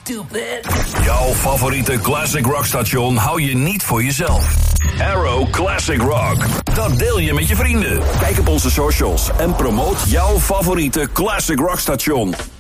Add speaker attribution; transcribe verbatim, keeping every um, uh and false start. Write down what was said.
Speaker 1: stupid.
Speaker 2: Jouw favoriete classic rock station hou je niet voor jezelf. Arrow Classic Rock. Dat deel je met je vrienden. Kijk op onze socials en promoot jouw favoriete classic rock station.